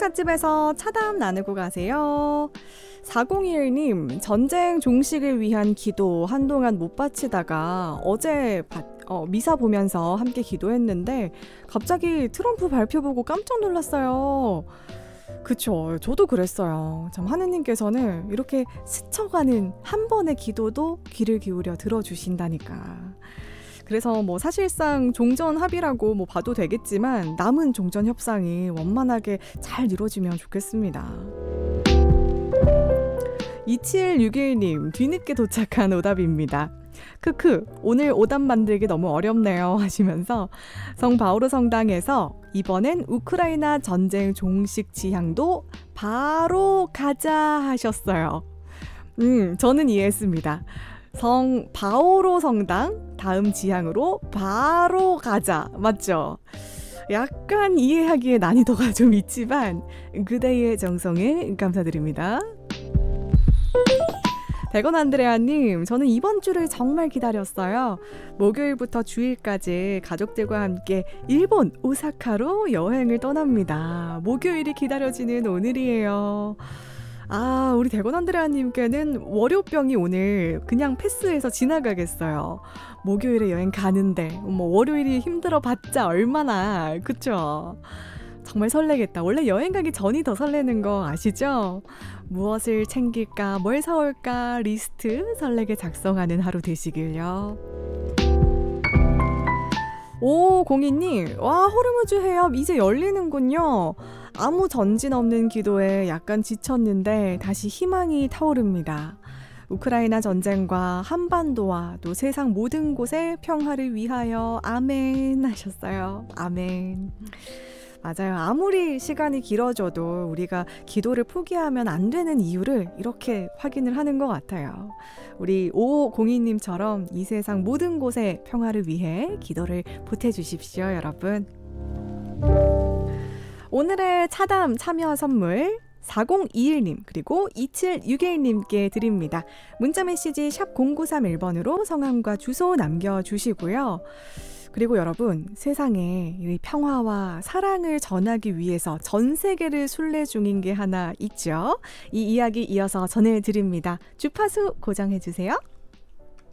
찻집에서 차담 나누고 가세요. 4021님, 전쟁 종식을 위한 기도 한동안 못 바치다가 어제 미사 보면서 함께 기도했는데 갑자기 트럼프 발표 보고 깜짝 놀랐어요. 그쵸, 저도 그랬어요. 참 하느님께서는 이렇게 스쳐가는 한 번의 기도도 귀를 기울여 들어주신다니까. 그래서 사실상 종전 합의라고 봐도 되겠지만 남은 종전 협상이 원만하게 잘 이루어지면 좋겠습니다. 2761님, 뒤늦게 도착한 오답입니다. 크크, 오늘 오답 만들기 너무 어렵네요 하시면서 성바오로 성당에서 이번엔 우크라이나 전쟁 종식 지향도 바로 가자 하셨어요. 저는 이해했습니다. 성 바오로 성당 다음 지향으로 바로 가자, 맞죠? 약간 이해하기에 난이도가 좀 있지만 그대의 정성에 감사드립니다. 백원 안드레아님, 저는 이번 주를 정말 기다렸어요. 목요일부터 주일까지 가족들과 함께 일본 오사카로 여행을 떠납니다. 목요일이 기다려지는 오늘이에요. 우리 백원 안드레아님께는 월요병이 오늘 그냥 패스해서 지나가겠어요. 목요일에 여행 가는데 월요일이 힘들어 봤자 얼마나, 그쵸? 정말 설레겠다. 원래 여행 가기 전이 더 설레는 거 아시죠? 무엇을 챙길까, 뭘 사올까 리스트 설레게 작성하는 하루 되시길요. 5502님, 와, 호르무즈 해협 이제 열리는군요. 아무 전진 없는 기도에 약간 지쳤는데 다시 희망이 타오릅니다. 우크라이나 전쟁과 한반도와 또 세상 모든 곳의 평화를 위하여 아멘 하셨어요. 아멘. 맞아요. 아무리 시간이 길어져도 우리가 기도를 포기하면 안 되는 이유를 이렇게 확인을 하는 것 같아요. 우리 5502님처럼 이 세상 모든 곳의 평화를 위해 기도를 보태주십시오, 여러분. 오늘의 차담 참여 선물 4021님 그리고 2761님께 드립니다. 문자메시지 샵 0931번으로 성함과 주소 남겨주시고요. 그리고 여러분, 세상에 이 평화와 사랑을 전하기 위해서 전 세계를 순례 중인 게 하나 있죠. 이 이야기 이어서 전해드립니다. 주파수 고정해주세요.